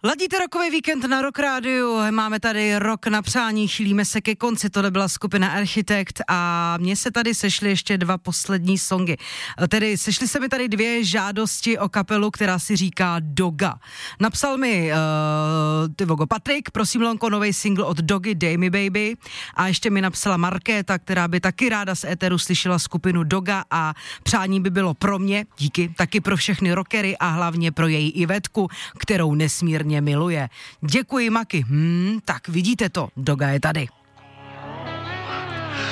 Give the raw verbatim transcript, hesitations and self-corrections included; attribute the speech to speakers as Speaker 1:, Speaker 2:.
Speaker 1: Ladíte rokový víkend na Rock Rádiu, máme tady rok na přání, chýlíme se ke konci, tohle byla skupina Architekt a mně se tady sešly ještě dva poslední songy. Tedy sešly se mi tady dvě žádosti o kapelu, která si říká Doga. Napsal mi uh, ty vogo Patrik, prosím Lonko, novej single od Dogy, Dej mi baby, a ještě mi napsala Markéta, která by taky ráda z éteru slyšela skupinu Doga a přání by bylo pro mě, díky, taky pro všechny rockery a hlavně pro její Ivetku, kterou nesmírně miluje. Děkuji, Maki. Hmm, tak vidíte to, Doga je tady.